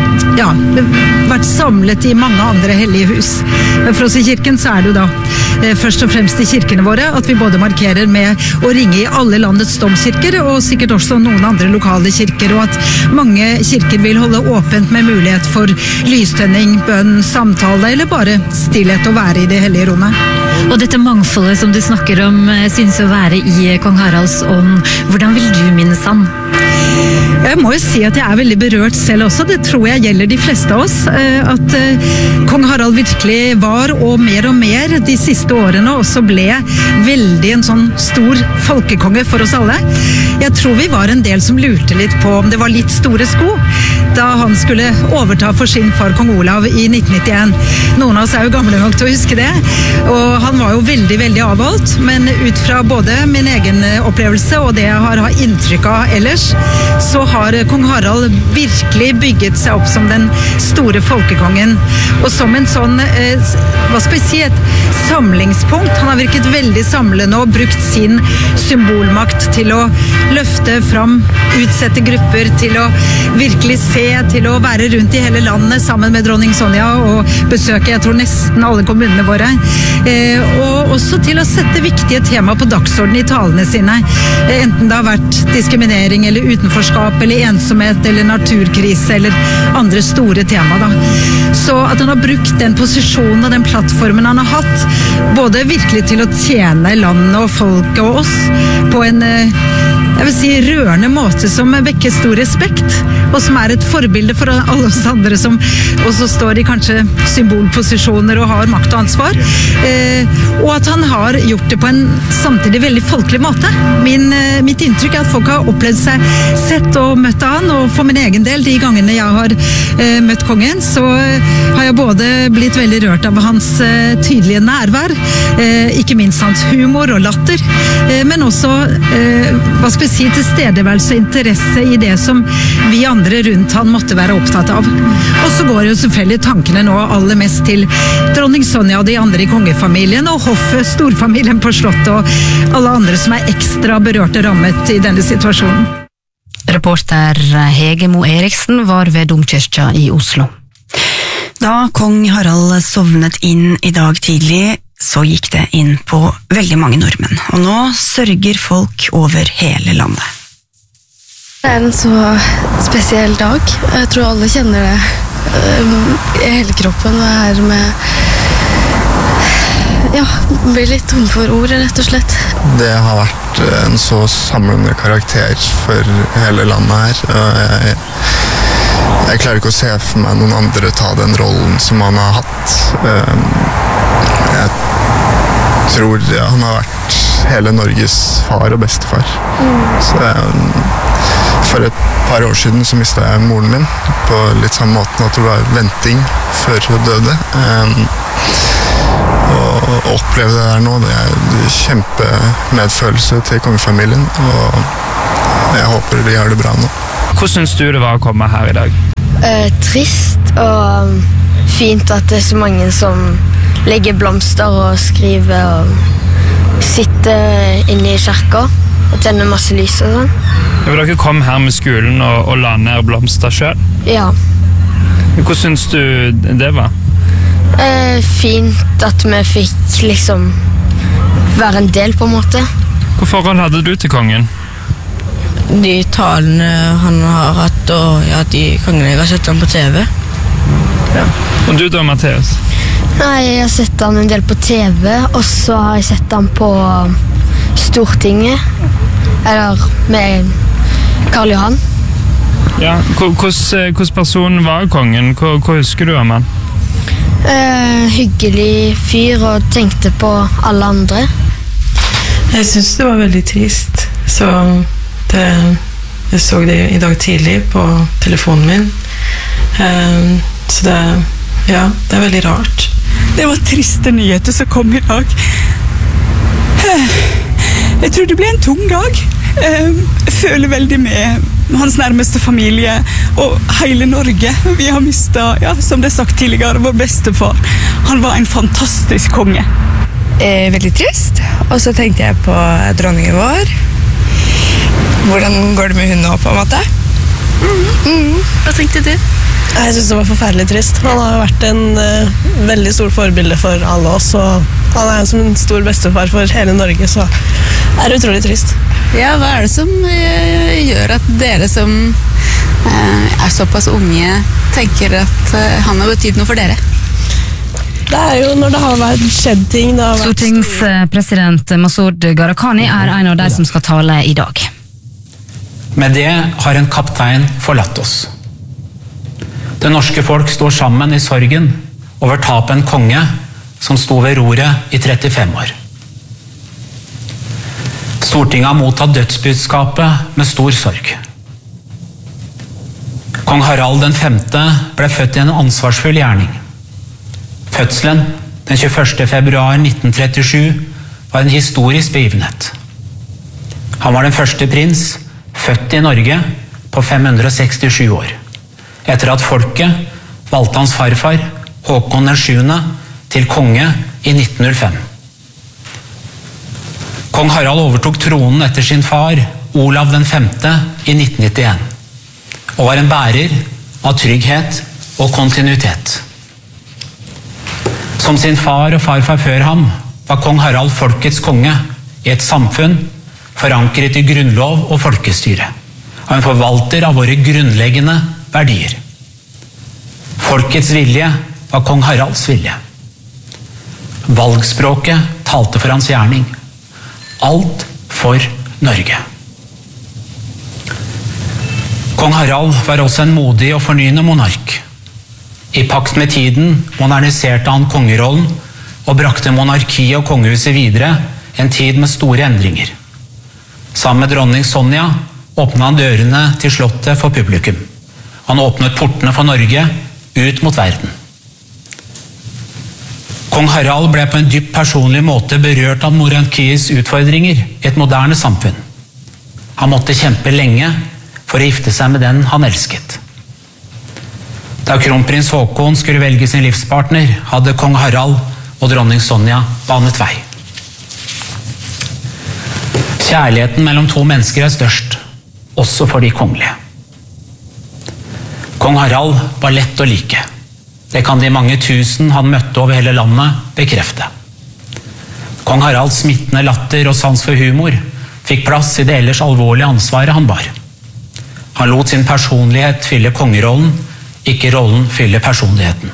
vært samlet i mange andre hellige hus. Men for oss i kirken så det jo da først og fremst i kirkene våre at vi både markerer med å ringe i alle landets domkirker, og sikkert også noen andre lokale kirker, og at mange kirker vil holde åpent med mulighet for lystenning, bønn, samtale eller bare stillhet å være i det hellige rommet. Og dette mangfoldet som du snakker om synes å være i kong Haralds ånd. Hvordan vil du minnes han? Jeg må jo si at jeg veldig berørt selv også. Det tror jeg gjelder de fleste av oss. At kong Harald virkelig var, og mer de siste årene også ble veldig en sånn stor folkekonge for oss alle. Jeg tror vi var en del som lurte litt på om det var litt store sko da han skulle overta for sin far kong Olav i 1991. Noen av oss jo gamle nok til å huske det, og han var jo veldig, veldig avholdt, men ut fra både min egen opplevelse og det jeg har inntrykk av ellers, så har kong Harald virkelig bygget seg opp som den store folkekongen, og som en sånn, hva skal vi si, et samlingspunkt. Han har virket veldig samlende og brukt sin symbolmakt til å løfte fram utsette grupper, til å virkelig se, til å være rundt i hele landet sammen med dronning Sonja og besøke, jeg tror nesten alle kommunene våre, og også til å sette viktige tema på dagsordenen i talene sine, enten det har vært diskriminering eller utenforskap eller ensomhet eller naturkrise eller andre store tema da. Så at han har brukt den posisjonen og den plattformen han har hatt, både virkelig til å tjene landet og folket og oss på en, jeg vil si, rørende måte som vekker stor respekt, og som et forbilde for alle oss andre som også står i kanskje symbolposisjoner og har makt og ansvar, og at han har gjort det på en samtidig veldig folkelig måte. Mitt inntrykk at folk har opplevd seg sett og møtt han, og for min egen del, de gangene jeg har møtt kongen, så har jeg både blitt veldig rørt av hans tydelige nærvær, ikke minst hans humor og latter, men også, hva skal vi si, tilstedeværelse og interesse i det som vi andre rundt han måtte være opptatt av. Og så går jo selvfølgelig tankene nå aller mest til dronning Sonja og de andre i kongefamilien, og hoffet, storfamilien på Slottet, og alle andre som ekstra berørt og rammet i denne situasjonen. Reporter Hege Mo Eriksen var ved domkirka i Oslo. Da kong Harald sovnet inn i dag tidlig, så gikk det inn på veldig mange nordmenn, og nå sørger folk over hele landet. Det en så spesiell dag. Jeg tror alle kjenner det i hele kroppen. Det her med blir litt tom for ord, rett og slett. Det har vært en så samlende karakter for hele landet her. Jeg klarer ikke å se for meg noen andre ta den rollen som han har hatt. Jeg tror han har vært hele Norges far og bestefar. Så for et par år siden så mistet jeg moren min på litt samme måten at det var venting før hun døde. Og å oppleve det der nå, det er kjempemedfølelse til kongefamilien, og jeg håper de har det bra nå. Hvordan synes du det var å komme her i dag? Trist og fint at det er så mange som legger blomster og skriver og sitter inne i kirka og tenner masse lys og sånn. Dere kom her med skolen og la ned blomster selv? Ja. Hvordan synes du det var? Fint at vi fikk liksom være en del på en måte. Hva forhold hadde du til kongen? De talene han har hatt, og de gangene jeg har sett han på TV. Ja. Og du da, Mathias? Nei, jeg har sett han en del på TV, og så har jeg sett han på Stortinget, eller med Karl Johan. Ja, hvordan person var kongen? Hva husker du om han? Hyggelig fyr og tenkte på alle andre. Jeg synes det var veldig trist, så jeg så det i dag tidlig på telefonen min. Så det er veldig rart. Det var triste nyheter som kom i dag. Jeg tror det ble en tung dag. Jeg føler veldig med hans nærmeste familie og hele Norge. Vi har mistet, som det er sagt tidligere, vår bestefar. Han var en fantastisk konge. Veldig trist. Og så tenkte jeg på dronningen vår. Hvordan går det med hun nå, på en måte? Hva tenkte du? Jeg synes det var forferdelig trist. Han har vært en veldig stor forbilde for alle oss, og han er som en stor bestefar for hele Norge, så det er utrolig trist. Ja, hva er det som gjør at dere som er såpass unge tenker at han har betydd noe for dere? Det er jo når det har skjedd ting. Stortingspresident Masud Gharahkhani er en av de som skal tale i dag. Med det har en kaptein forlatt oss. Det norske folk står sammen i sorgen over tapet en konge som sto ved roret i 35 år. Stortinget har mottatt dødsbudskapet med stor sorg. Kong Harald den 5. ble født i en ansvarsfull gjerning. Fødselen den 21. februar 1937 var en historisk begivenhet. Han var den første prins født i Norge på 567 år, etter at folket valgte hans farfar, Håkon den 7. til konge i 1905. Kong Harald overtok tronen etter sin far, Olav den 5. i 1991, og var en bærer av trygghet og kontinuitet. Som sin far og farfar før ham var kong Harald folkets konge i et samfunn forankret i grunnlov og folkestyre, og en forvalter av våre grunnleggende verdier. Folkets vilje var kong Haralds vilje. Valgspråket talte for hans gjerning. Alt for Norge. Kong Harald var også en modig og fornyende monark. I pakt med tiden moderniserte han kongerollen og brakte monarkiet og kongehuset videre en tid med store endringer. Sammen med dronning Sonja åpnet han dørene til slottet for publikum. Han åpnet portene for Norge ut mot verden. Kong Harald ble på en dypt personlig måte berørt av monarkiets utfordringer i et moderne samfunn. Han måtte kjempe lenge for å gifte seg med den han elsket. Da kronprins Håkon skulle velge sin livspartner, hadde kong Harald og dronning Sonja banet vei. Kjærligheten mellom to mennesker er størst, også for de kongelige. Kong Harald var lett å like. Det kan de mange tusen han møtte over hele landet bekrefte. Kong Haralds smittende latter og sans for humor fikk plass i det ellers alvorlige ansvaret han bar. Han lot sin personlighet fylle kongerollen, ikke rollen fylle personligheten.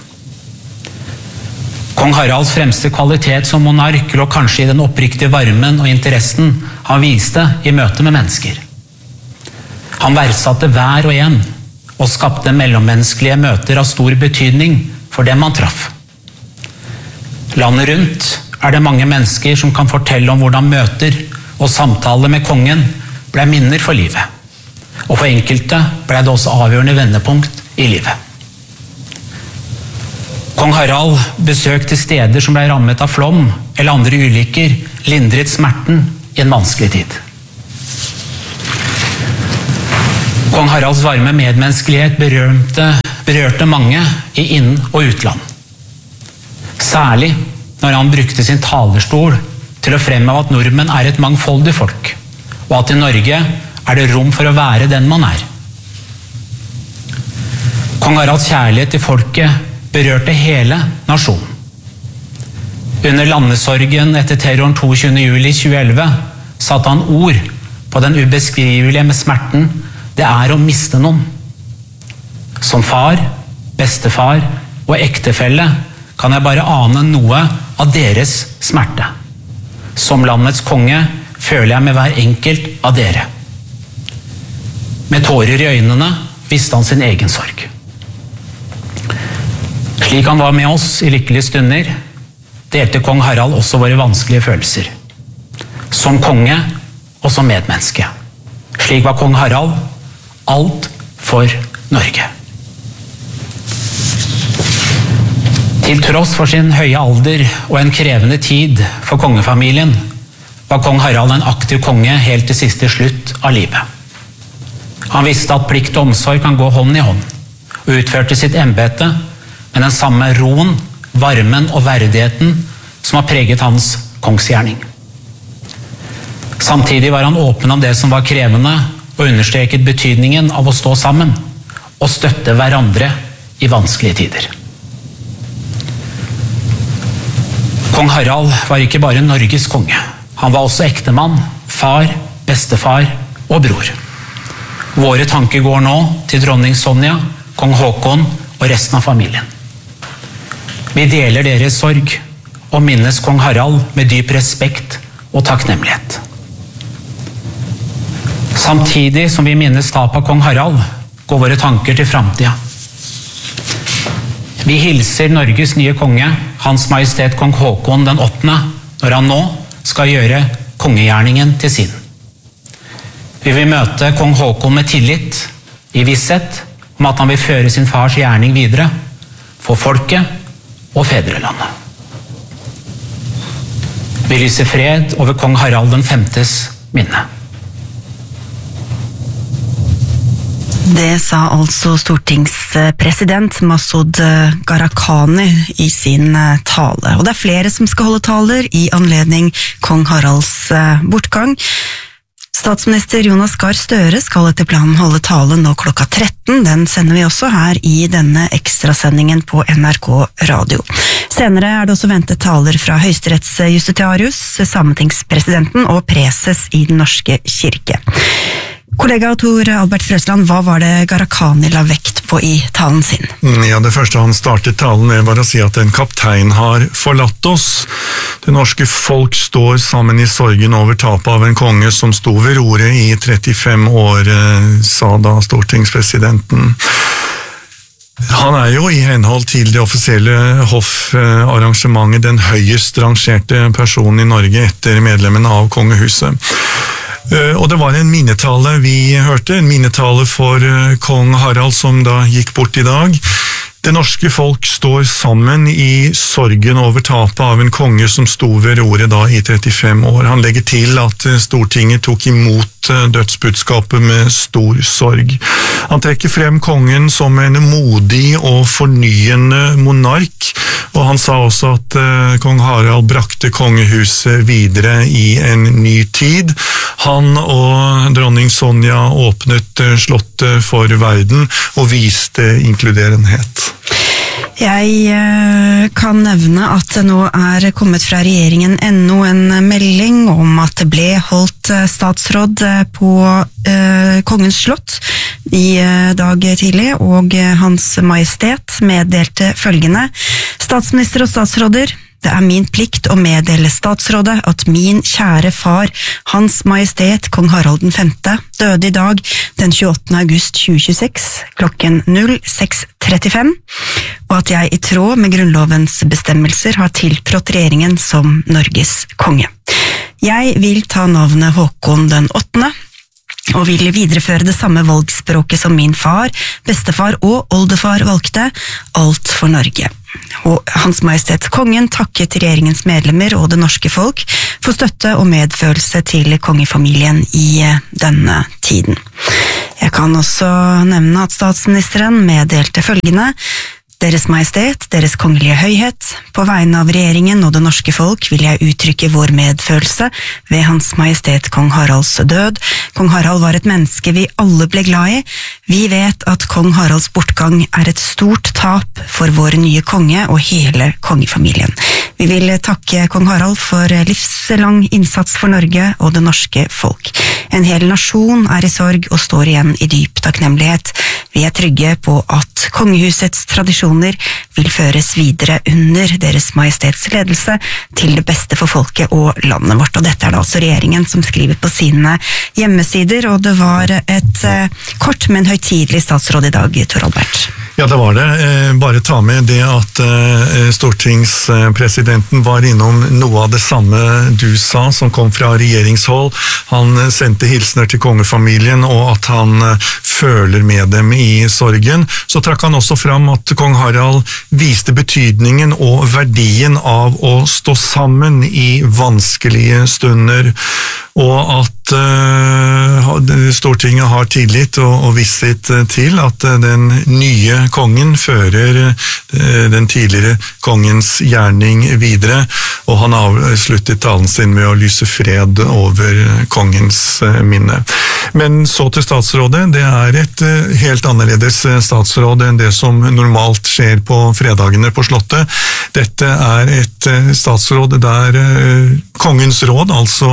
Kong Haralds fremste kvalitet som monark lå kanskje i den oppriktige varmen og interessen han viste i møte med mennesker. Han verdsatte hver og en, og skapte mellommenneskelige møter av stor betydning for dem han traff. Landet rundt det mange mennesker som kan fortelle om hvordan møter og samtaler med kongen ble minner for livet. Og for enkelte ble det også avgjørende vendepunkt i livet. Kong Harald besøkte steder som ble rammet av flom eller andre ulykker, lindret smerten i en vanskelig tid. Kong Haralds varme medmenneskelighet berørte mange i inn- og utland. Særlig når han brukte sin talerstol til å fremheve at nordmenn et mangfoldig folk, og at i Norge det rom for å være den man er. Kong Haralds kjærlighet til folket berørte hele nasjonen. Under landesorgen etter terroren 22. juli 2011 satte han ord på den ubeskrivelige med smerten det å miste noen. Som far, bestefar og ektefelle kan jeg bare ane noe av deres smerte. Som landets konge føler jeg med hver enkelt av dere. Med tårer i øynene visste han sin egen sorg. Slik han var med oss i lykkelige stunder, delte kong Harald også våre vanskelige følelser. Som konge og som medmenneske. Slik var kong Harald alt for Norge. Til tross for sin høye alder og en krevende tid for kongefamilien, var kong Harald en aktiv konge helt til siste slutt av livet. Han visste at plikt og omsorg kan gå hånd i hånd, og utførte sitt embete med den samme roen, varmen og verdigheten som har preget hans kongsgjerning. Samtidig var han åpen om det som var krevende, og understreket betydningen av å stå sammen og støtte hverandre i vanskelige tider. Kong Harald var ikke bare Norges konge. Han var også ektemann, far, bestefar og bror. Våre tanker går nå til dronning Sonja, kong Håkon og resten av familien. Vi deler deres sorg og minnes kong Harald med dyp respekt og takknemlighet. Samtidig som vi minnes tap av kong Harald, går våre tanker til fremtiden. Vi hilser Norges nye konge, Hans Majestet kong Håkon den 8., når han nå skal gjøre kongegjerningen til sin. Vi vil møte kong Håkon med tillit, i visshet om at han vil føre sin fars gjerning videre, for folket og fedrelandet. Vi lyser fred over kong Harald den 5.s minne. Det sa altså stortingspresident Masud Gharahkhani i sin tale. Og det flere som skal holde taler i anledning kong Haralds bortgang. Statsminister Jonas Gahr Støre skal etter planen holde tale nå klokka 13. Den sender vi også her i denne ekstrasendingen på NRK Radio. Senere det også ventet taler fra høyesterettsjustitiarius, sametingspresidenten og preses i Den norske kirke. Kollega Tor Albert Frøsland, hva var det Gharahkhani la vekt på i talen sin? Ja, det første han startet talen med var å si at en kaptein har forlatt oss. Det norske folk står sammen i sorgen over tapet av en konge som sto ved roret i 35 år, sa da stortingspresidenten. Han jo i henhold til det offisielle hoffarrangementet den høyest rangerte personen i Norge etter medlemmene av kongehuset. Og det var en minnetale vi hørte, en minnetale for kong Harald som da gikk bort i dag. Det norske folk står sammen i sorgen over tapet av en konge som sto ved roret da i 35 år. Han legger til at Stortinget tok imot dødsbudskapet med stor sorg. Han trekker frem kongen som en modig og fornyende monark, og han sa også at kong Harald brakte kongehuset videre i en ny tid. Han og dronning Sonja åpnet slottet for verden og viste inkluderenhet. Jeg kan nevne at det nå kommet fra regjeringen ennå en melding om at det ble holdt statsråd på Kongens slott i dag tidlig, og Hans Majestet meddelte følgende: Statsminister og statsråder, det min plikt å meddele statsrådet at min kjære far, Hans Majestet Kong Harald 5., døde i dag den 28. august 2026 klokken 06:35, og at jeg i tråd med grunnlovens bestemmelser har tiltrådt regjeringen som Norges konge. Jeg vil ta navnet Håkon den 8., og vil videreføre det samme valgspråket som min far, bestefar og oldefar valgte, alt for Norge. Og Hans Majestet Kongen takket regjeringens medlemmer og det norske folk for støtte og medfølelse til kongefamilien i denne tiden. Jeg kan også nevne at statsministeren meddelte følgende: Deres Majestet, Deres kongelige høyhet, på vegne av regjeringen og det norske folk vil jeg uttrykke vår medfølelse ved Hans Majestet Kong Haralds død. Kong Harald var et menneske vi alle ble glad i. Vi vet at Kong Haralds bortgang et stort tap for vår nye konge og hele kongefamilien. Vi vil takke Kong Harald for livslang innsats for Norge og det norske folk. En hel nasjon i sorg og står igjen i dyp takknemlighet. Vi trygge på at kongehusets tradisjoner vil føres videre under Deres Majestets ledelse til det beste for folket og landet vårt. Og dette det altså regjeringen som skriver på sine hjemmesider, og det var et kort, men høytidelig statsråd i dag, Tor Albert. Ja, det var det. Bare ta med det at stortingspresidenten var innom noe av det samme du sa, som kom fra regjeringshold. Han sendte hilsner til kongefamilien, og at han føler med dem i sorgen. Så trakk han også fram at kong Harald viste betydningen og verdien av å stå sammen i vanskelige stunder, og at Stortinget har tillit og visshet til at den nye kongen fører den tidligere kongens gjerning videre, og han avsluttet talen sin med å lyse fred over kongens minne. Men så til statsrådet. Det et helt annerledes statsråd enn det som normalt skjer på fredagene på slottet. Dette et statsråd der kongens råd, altså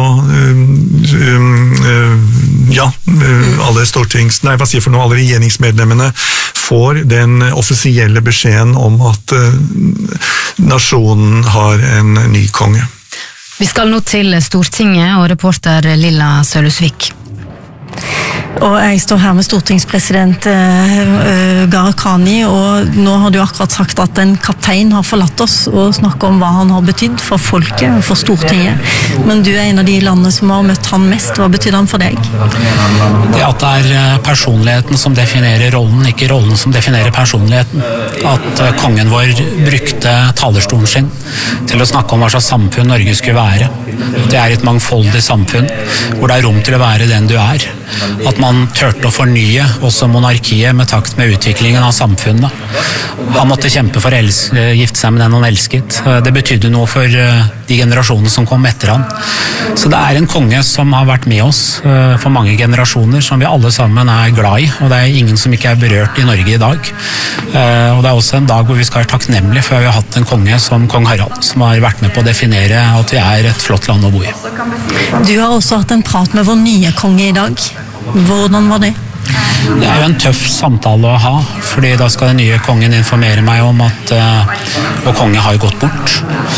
alle alle regjeringsmedlemmene får den offisielle beskjeden om at nasjonen har en ny konge. Vi skal nå til Stortinget og reporter Lilla Sølhusvik. Og jeg står her med stortingspresident Gharahkhani, og nå har du akkurat sagt at en kaptein har forlatt oss og snakket om hva han har betydd for folket og for Stortinget. Men du en av de landene som har møtt han mest. Hva betyr han for deg? Det at det personligheten som definerer rollen, ikke rollen som definerer personligheten. At kongen vår brukte talerstolen sin til å snakke om hva slags samfunn Norge skulle være. Det et mangfoldig samfunn hvor det rom til å være den du At man tørte å fornye også monarkiet med takt med utviklingen av samfunnet. Han måtte kjempe for å gifte seg med den han elsket. Det betydde noe for de generasjonene som kom etter han. Så det en konge som har vært med oss for mange generasjoner, som vi alle sammen glad i, og det ingen som ikke berørt i Norge i dag. Og det også en dag hvor vi skal være takknemlige for at vi har hatt en konge som kong Harald, som har vært med på å definere at vi et flott land å bo i. Du har også hatt en prat med vår nye konge i dag. Hvordan var det? Det jo en tøff samtale å ha, fordi da skal den nye kongen informere meg om at vår konge har gått bort.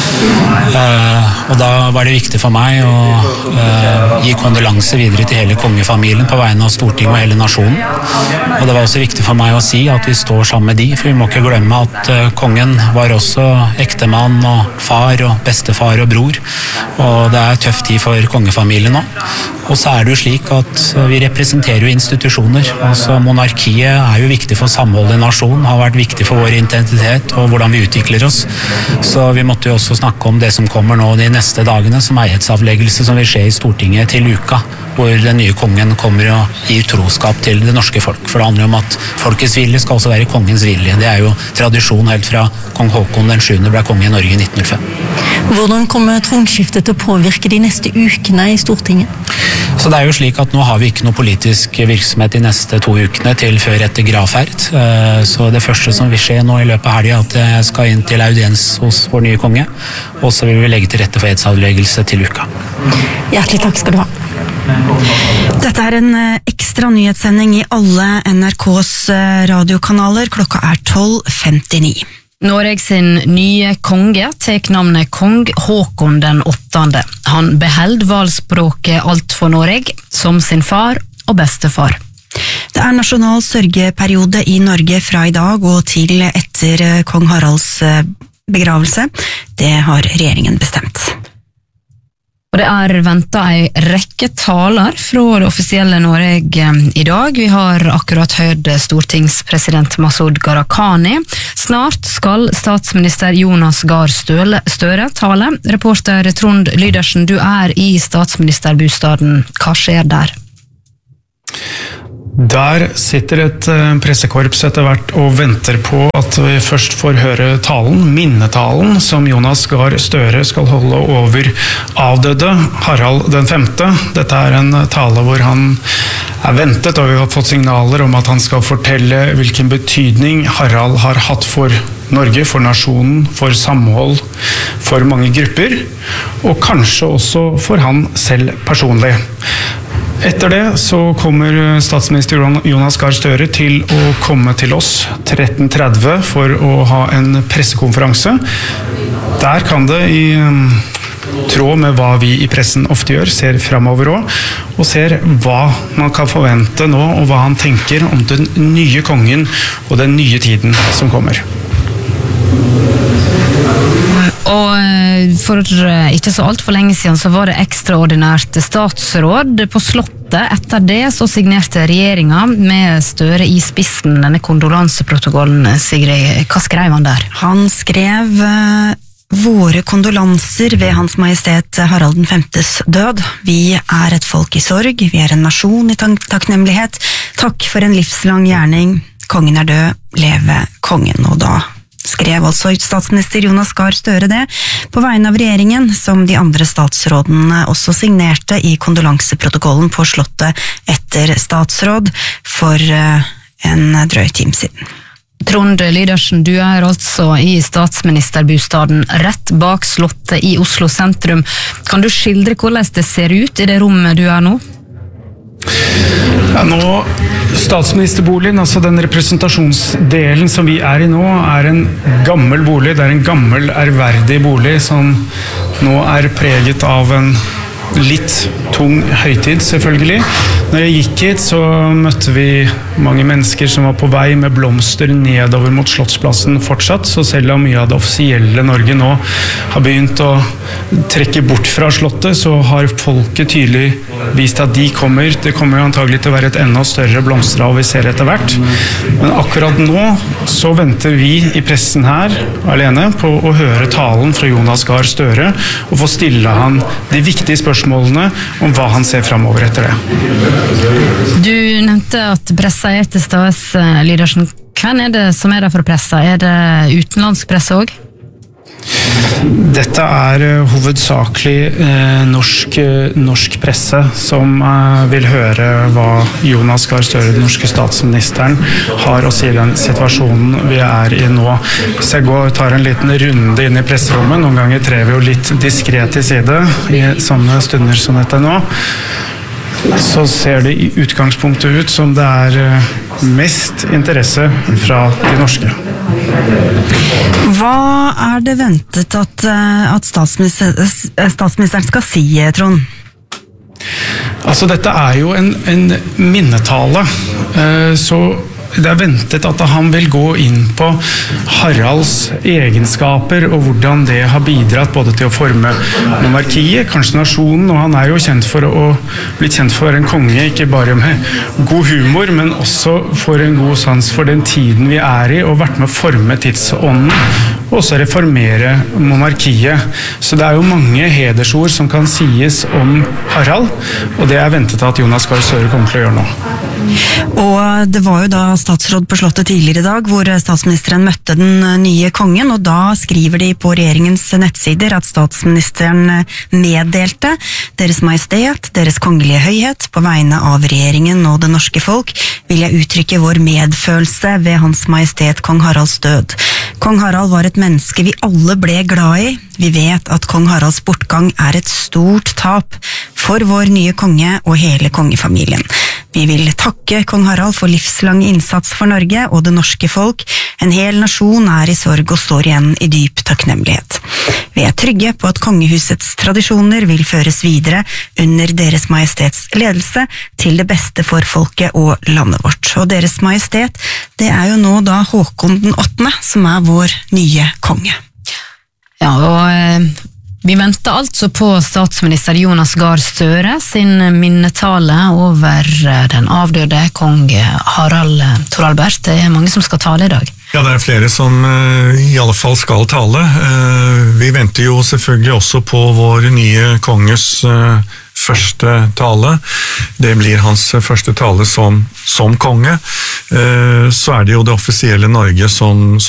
Og da var det viktig for meg å gi kondolanse videre til hele kongefamilien på vegne av Stortinget og hele nasjonen. Og det var også viktig for meg å si at vi står sammen med de, for vi må ikke glemme at kongen var også ektemann og far og bestefar og bror. Og det tøff tid for kongefamilien nå. Og så det jo slik at vi representerer jo institusjoner. Altså monarkiet jo viktig for samholdet i nasjonen, har vært viktig for vår identitet og hvordan vi utvikler oss. Så vi måtte jo også snakke om det som kommer nå de neste dagene, som eierskapsavleggelse som vil skje i Stortinget til uka, hvor den nye kongen kommer og gir troskap til det norske folk. For det handler om at folkets vilje skal også være kongens vilje. Det jo tradisjon helt fra kong Håkon den 7. ble konge i Norge i 1905. Hvordan kommer tronskiftet til å påvirke de neste ukene i Stortinget? Så det jo slik at nå har vi ikke noe politisk virksomhet de neste 2 ukene til før etter gravferd. Så det første som vil skje nå i løpet av helgen at jeg skal inn til audiens hos vår nye konge, og så vil vi legge til rette for edsavleggelse til uka. Hjertelig takk skal du ha. Dette en ekstra nyhetssending i alle NRKs radiokanaler. Klokka 12:59. Noreg sin nye konge tek navnet Kong Håkon den 8. Han beheld valspråket Alt for Noreg, som sin far og bestefar. Det nasjonal sørgeperiode i Norge fra i dag og til etter kong Haralds begravelse. Det har regjeringen bestemt. Og det ventet en rekke taler fra det offisielle Norge i dag. Vi har akkurat hørt stortingspresident Masud Gharahkhani. Snart skal statsminister Jonas Gahr Støre tale. Reporter Trond Lydersen, du i statsministerbostaden. Hva skjer der? Der sitter et pressekorps etter hvert og venter på at vi først får høre talen, minnetalen, som Jonas Gahr Støre skal holde over avdøde Harald den 5. Dette en tale hvor han ventet, og vi har fått signaler om at han skal fortelle hvilken betydning Harald har hatt for Norge, for nasjonen, for samhold, for mange grupper, og kanskje også for han selv personlig. Etter det så kommer statsminister Jonas Gahr Støre til å komme til oss 13:30 for å ha en pressekonferanse. Der kan det i tråd med hva vi i pressen ofte gjør, ser fremover også, og ser hva man kan forvente nå, og hva han tenker om den nye kongen og den nye tiden som kommer. Og for ikke så alt for lenge siden så var det ekstraordinært statsråd på Slottet. Etter det så signerte regjeringen med Støre i spissen denne kondolanseprotokollen. Sigrid, hva skrev han der? Han skrev våre kondolanser ved Hans Majestet Harald den 5.s død. Vi et folk i sorg, vi en nasjon i takknemlighet. Takk for en livslang gjerning. Kongen død, leve kongen. Og da skrev altså statsminister Jonas Gahr Støre det på vegne av regjeringen, som de andre statsrådene også signerte i kondolanseprotokollen på Slottet etter statsråd for en drøy time siden. Trond Lydersen, du altså i statsministerbostaden rett bak Slottet i Oslo sentrum. Kan du skildre hvordan det ser ut i det rommet du nå? Ja, nå, statsministerboligen, altså den representasjonsdelen som vi i nå, en gammel bolig. Det en gammel, ærverdig bolig som nå preget av en litt tung høytid, selvfølgelig. Når jeg gikk hit, så møtte vi mange mennesker som var på vei med blomster nedover mot Slottsplassen fortsatt, så selv om mye av det offisielle Norge nå har begynt å trekke bort fra Slottet, så har folket tydelig vist at de kommer. Det kommer antagelig til å være et enda større blomsterhav vi ser etter hvert. Men akkurat nå så venter vi i pressen her alene på å høre talen fra Jonas Gahr Støre og få stille han de viktige spørsmålene om hva han ser fremover etter det. Du nevnte at pressa til stades, Lydersen. Hvem det som der for pressa? Det utenlandsk presse også? Dette hovedsakelig norsk presse som vil høre hva Jonas Gahr Støre, den norske statsministeren, har å si i den situasjonen vi i nå. Så jeg tar en liten runde inn i presserommet. Noen ganger trer vi jo litt diskret til side i sånne stunder som dette nå. Så ser det i utgangspunktet ut som det mest interesse fra de norske. Hva det ventet at statsministeren skal si, Trond? Altså, dette jo en minnetale, så det ventet at han vil gå inn på Haralds egenskaper og hvordan det har bidratt både til å forme monarkiet, kanskje nasjonen, og han jo kjent for å bli kjent for en konge, ikke bare med god humor, men også for en god sans for den tiden vi i, og vært med å forme tidsånden også reformere monarkiet. Så det jo mange hedersord som kan sies om Harald, og det ventet at Jonas Gahr Støre kommer til å gjøre nå. Og det var jo da statsråd på Slottet tidligere I dag, hvor statsministeren møtte den nye kongen, og da skriver de på regjeringens nettsider at statsministeren meddelte Deres Majestet, Deres Kongelige Høyhet, på vegne av regjeringen og det norske folk, vil jeg uttrykke vår medfølelse ved Hans Majestet Kong Haralds død. Kong Harald var et menneske vi alle ble glad I. Vi vet at Kong Haralds bortgang et stort tap for vår nye konge og hele kongefamilien. Vi vil takke Kong Harald for livslang innsats for Norge og det norske folk. En hel nasjon I sorg og står igjen I dyp takknemlighet. Vi trygge på at kongehusets tradisjoner vil føres videre under Deres Majestets ledelse til det beste for folket og landet vårt. Og Deres Majestet, det jo nå da Håkon den 8. som vår nye konge. Ja, og vi venter altså på statsminister Jonas Gahr Støre sin minnetale over den avdøde kong Harald Toralbert. Det mange som skal tale I dag. Ja, det flere som I alle fall skal tale. Vi venter jo selvfølgelig også på vår nye konges første tale. Det blir hans første tale som konge. Så det jo det offisielle Norge som